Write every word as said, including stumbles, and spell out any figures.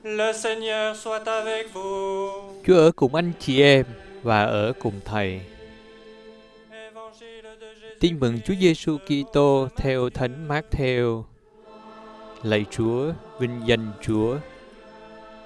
Le Seigneur soit avec vous. Chúa ở cùng anh chị em và ở cùng Thầy. Évangile de Jésus. Tin mừng Chúa Giêsu Kitô theo Thánh Mác-thêu. Lạy Chúa, vinh danh Chúa.